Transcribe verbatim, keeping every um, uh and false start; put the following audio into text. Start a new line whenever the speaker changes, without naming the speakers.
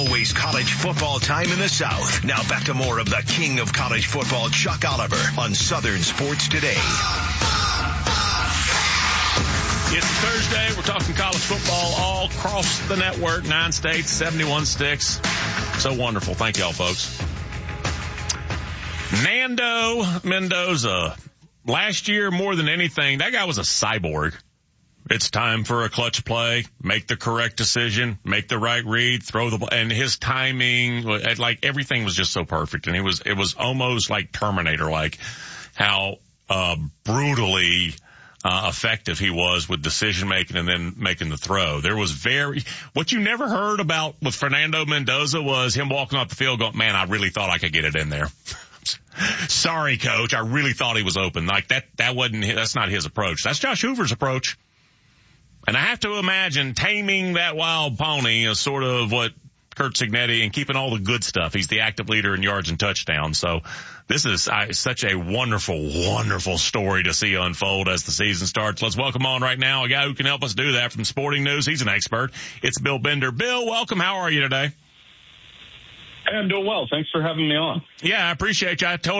always college football time in the South. Now back to more of the king of college football, Chuck Oliver, on Southern Sports Today.
It's Thursday. We're talking college football all across the network. Nine states, seventy-one sticks. So wonderful. Thank y'all, folks. Nando Mendoza. Last year, more than anything, that guy was a cyborg. It's time for a clutch play, make the correct decision, make the right read, throw the ball, and his timing, like everything was just so perfect. And it was, it was almost like Terminator-like how, uh, brutally, uh, effective he was with decision making and then making the throw. There was very, what you never heard about with Fernando Mendoza was him walking off the field going, man, I really thought I could get it in there. Sorry, coach. I really thought he was open. Like that, that wasn't, that's not his approach. That's Josh Hoover's approach. And I have to imagine taming that wild pony is sort of what Curt Cignetti and keeping all the good stuff. He's the active leader in yards and touchdowns. So this is uh, such a wonderful, wonderful story to see unfold as the season starts. Let's welcome on right now a guy who can help us do that from Sporting News. He's an expert. It's Bill Bender. Bill, welcome. How are you today?
Hey, I'm doing well. Thanks for having me on.
Yeah, I appreciate you. I told